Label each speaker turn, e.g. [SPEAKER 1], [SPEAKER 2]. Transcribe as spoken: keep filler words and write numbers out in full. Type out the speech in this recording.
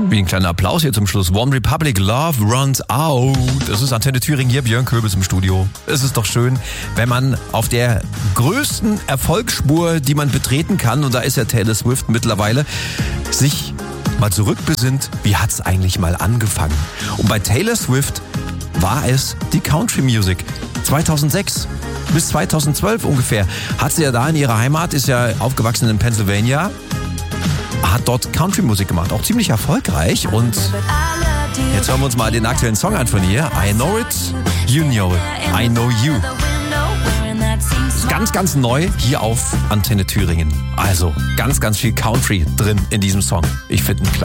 [SPEAKER 1] Wie ein kleiner Applaus hier zum Schluss. One Republic, Love Runs Out. Das ist Antenne Thüringen, hier Björn Köbels im Studio. Es ist doch schön, wenn man auf der größten Erfolgsspur, die man betreten kann, und da ist ja Taylor Swift mittlerweile, sich mal zurückbesinnt, wie hat's eigentlich mal angefangen? Und bei Taylor Swift war es die Country Music. zweitausendsechs bis zweitausendzwölf ungefähr hat sie ja da in ihrer Heimat, ist ja aufgewachsen in Pennsylvania, hat dort Country-Musik gemacht, auch ziemlich erfolgreich. Und jetzt hören wir uns mal den aktuellen Song an von ihr. I know it, you know it, I know you. Ist ganz, ganz neu hier auf Antenne Thüringen. Also ganz, ganz viel Country drin in diesem Song. Ich finde ihn klasse.